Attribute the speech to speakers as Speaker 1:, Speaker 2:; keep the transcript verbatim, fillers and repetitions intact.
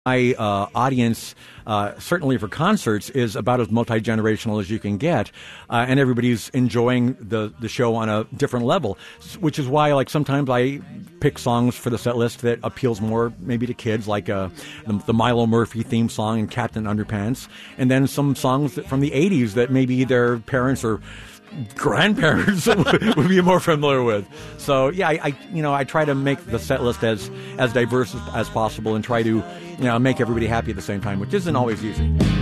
Speaker 1: My uh, audience, uh, certainly for concerts, is about as multi-generational as you can get, uh, and everybody's enjoying the, the show on a different level, which is why, like, sometimes I pick songs for the set list that appeals more maybe to kids, like uh, the, the Milo Murphy theme song and Captain Underpants, and then some songs that, from the eighties that maybe their parents or grandparents would be more familiar with. So yeah, I, I you know I try to make the set list as as diverse as, as possible and try to you know make everybody happy at the same time, which isn't always easy.